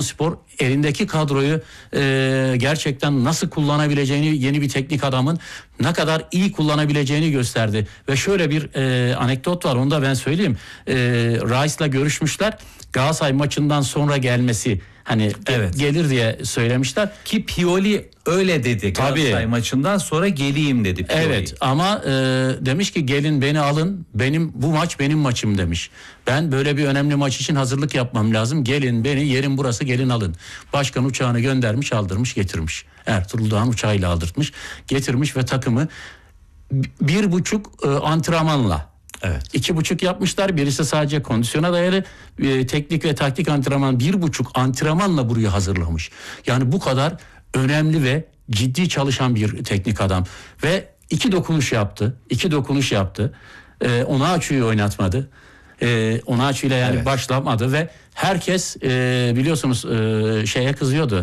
Trabzonspor elindeki kadroyu gerçekten nasıl kullanabileceğini, yeni bir teknik adamın ne kadar iyi kullanabileceğini gösterdi. Ve şöyle bir anekdot var, onu da ben söyleyeyim. Rice'la görüşmüşler. Galatasaray maçından sonra gelmesi hani gelir diye söylemişler. Ki Pioli öyle dedi. Galatasaray maçından sonra geleyim dedi Pioli. Evet ama demiş ki gelin beni alın, bu maç benim maçım demiş. Ben böyle bir önemli maç için hazırlık yapmam lazım. Gelin beni, yerim burası, gelin alın. Başkan uçağını göndermiş, aldırmış, getirmiş. Ertuğrul Dağ'ın uçağıyla aldırtmış, getirmiş ve takımı 1,5 antrenmanla. Evet. 2,5 yapmışlar. Birisi sadece kondisyona dayalı teknik ve taktik antrenman, 1,5 antrenmanla burayı hazırlamış. Yani bu kadar önemli ve ciddi çalışan bir teknik adam. Ve 2 dokunuş yaptı. Onaçu'yu oynatmadı. Onaçu'yla yani başlamadı ve herkes biliyorsunuz şeye kızıyordu.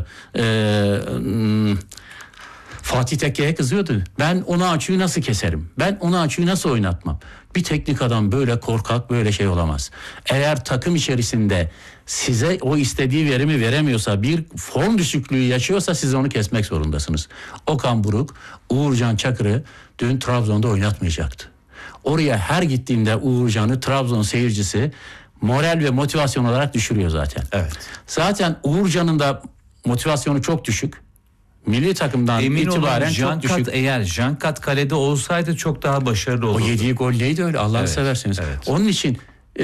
Fatih Tekke'ye kızıyordu. Ben Onaçu'yu nasıl keserim? Ben Onaçu'yu nasıl oynatmam? Bir teknik adam böyle korkak, böyle şey olamaz. Eğer takım içerisinde size o istediği verimi veremiyorsa, bir form düşüklüğü yaşıyorsa siz onu kesmek zorundasınız. Okan Buruk, Uğurcan Çakır'ı dün Trabzon'da oynatmayacaktı. Oraya her gittiğinde Uğurcan'ı Trabzon seyircisi moral ve motivasyon olarak düşürüyor zaten. Evet. Zaten Uğurcan'ın da motivasyonu çok düşük. Milli takımdan itibaren çok düşük. Eğer Jankat kalede olsaydı çok daha başarılı olurdu. O yediği gol neydi öyle, Allah'ını seversiniz. Evet. Onun için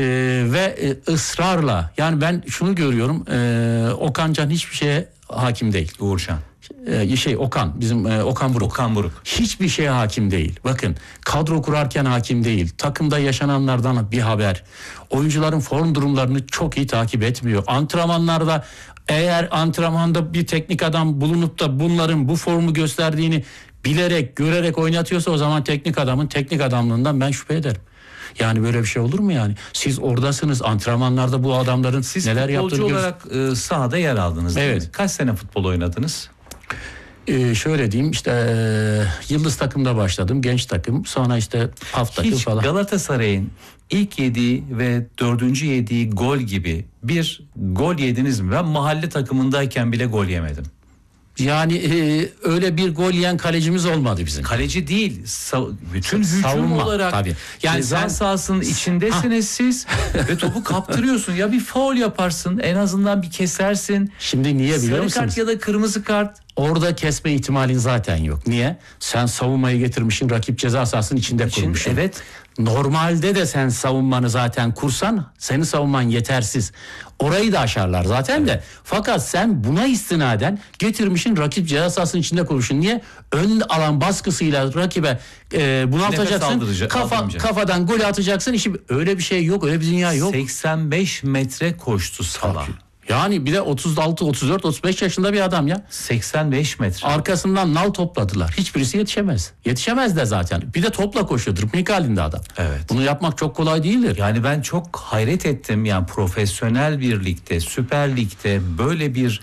ısrarla, yani ben şunu görüyorum, Okancan hiçbir şeye hakim değil. Uğurcan. Okan, bizim Okan Buruk. Hiçbir şeye hakim değil. Bakın, kadro kurarken hakim değil. Takımda yaşananlardan bir haber. Oyuncuların form durumlarını çok iyi takip etmiyor. Antrenmanlarda, eğer antrenmanda bir teknik adam bulunup da bunların bu formu gösterdiğini bilerek, görerek oynatıyorsa, o zaman teknik adamın teknik adamlığından ben şüphe ederim. Yani böyle bir şey olur mu yani? Siz oradasınız, antrenmanlarda bu adamların neler yaptığını... Siz futbolcu olarak sahada yer aldınız değil mi? Kaç sene futbol oynadınız? Şöyle diyeyim, işte Yıldız takımda başladım, genç takım, sonra işte PAF takım falan. Hiç Galatasaray'ın ilk yediği ve 4. yediği gol gibi bir gol yediniz mi? Ben mahalle takımındayken bile gol yemedim. Yani öyle bir gol yiyen kalecimiz olmadı bizim. Kaleci değil, bütün hücum savunma, olarak tabii. Yani ceza sahasının içindesiniz siz ve topu kaptırıyorsun. Ya bir faul yaparsın, en azından bir kesersin. Şimdi niye biliyor musunuz? Sarı kart ya da kırmızı kart. Orada kesme ihtimalin zaten yok. Niye? Sen savunmayı getirmişsin, rakip ceza sahasının içinde kurmuşsun. Evet. Normalde de sen savunmanı zaten kursan, senin savunman yetersiz. Orayı da aşarlar zaten de. Fakat sen buna istinaden getirmişsin, rakip ceza sahasının içinde kurmuşsun. Niye? Ön alan baskısıyla rakibe bunaltacaksın. Kafadan gol atacaksın. Öyle bir şey yok, öyle bir dünya yok. 85 metre koştu Salah. Yani bir de 36, 34, 35 yaşında bir adam ya. 85 metre. Arkasından nal topladılar. Hiçbirisi yetişemez. Yetişemez de zaten. Bir de topla koşuyor. Dribling halinde adam. Evet. Bunu yapmak çok kolay değildir. Yani ben çok hayret ettim. Yani profesyonel bir ligde, Süper Lig'de böyle bir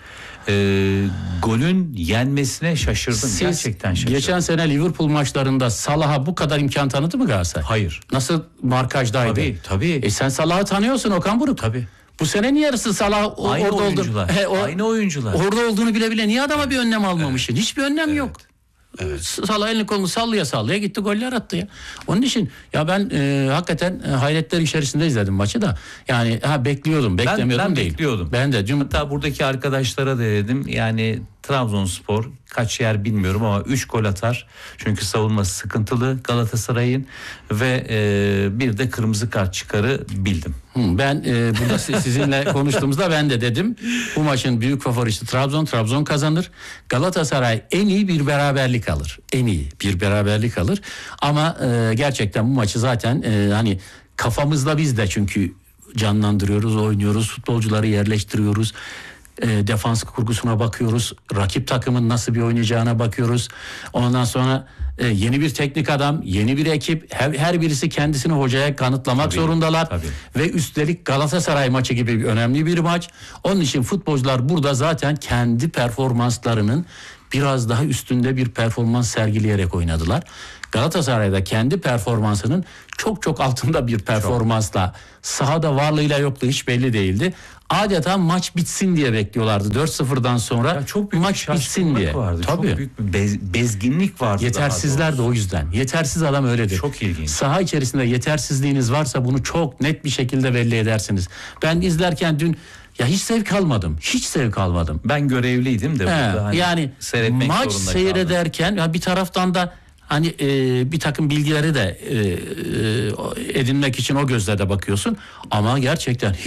golün yenmesine şaşırdım. Gerçekten şaşırdım. Geçen sene Liverpool maçlarında Salah'a bu kadar imkan tanıdı mı Galatasaray? Hayır. Nasıl markajdaydı? Tabii. Sen Salah'ı tanıyorsun Okan Buruk. Tabii. Bu sene niye yarısı Salah aynı orada oyuncular. Aynı oyuncular. Orada olduğunu bile niye adama bir önlem almamışsın? Hiçbir önlem yok. Evet. Salah elini kolunu sallaya gitti, goller attı ya. Onun için ya ben hakikaten hayretler içerisinde izledim maçı da. Yani beklemiyordum ben değil. Bekliyordum. Ben de. Hatta buradaki arkadaşlara da dedim, yani Trabzonspor kaç yer bilmiyorum ama 3 gol atar. Çünkü savunması sıkıntılı Galatasaray'ın ve bir de kırmızı kart çıkarı bildim. Ben burada sizinle konuştuğumuzda ben de dedim, bu maçın büyük favorisi Trabzon kazanır. Galatasaray en iyi bir beraberlik alır. Ama gerçekten bu maçı zaten hani kafamızda biz de çünkü canlandırıyoruz, oynuyoruz, futbolcuları yerleştiriyoruz. Defans kurgusuna bakıyoruz. Rakip takımın nasıl bir oynayacağına bakıyoruz. Ondan sonra yeni bir teknik adam, yeni bir ekip, her birisi kendisini hocaya kanıtlamak zorundalar. Tabii. Ve üstelik Galatasaray maçı gibi önemli bir maç. Onun için futbolcular burada zaten kendi performanslarının biraz daha üstünde bir performans sergileyerek oynadılar. Galatasaray'da kendi performansının çok altında bir performansla, sahada varlığıyla yokluğu hiç belli değildi. adeta maç bitsin diye bekliyorlardı. 4-0'dan sonra Ya çok büyük maç bir bitsin diye. vardı. Tabii. Çok büyük bir bezginlik vardı. Yetersizler de o yüzden. Yetersiz adam öyledir. Çok ilginç. Saha içerisinde yetersizliğiniz varsa bunu çok net bir şekilde belli edersiniz. Ben izlerken dün ya hiç zevk almadım. Hiç zevk almadım. Ben görevliydim de burada hani Yani seyretmek maç zorunda seyrederken ya bir taraftan da hani bir takım bilgileri de edinmek için o gözle de bakıyorsun. Ama gerçekten